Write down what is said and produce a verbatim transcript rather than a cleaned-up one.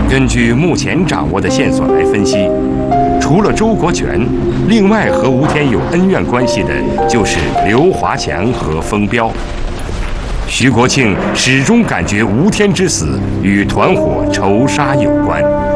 根据目前掌握的线索来分析，除了周国权，另外和吴天有恩怨关系的就是刘华强和封彪。徐国庆始终感觉吴天之死与团伙仇杀有关。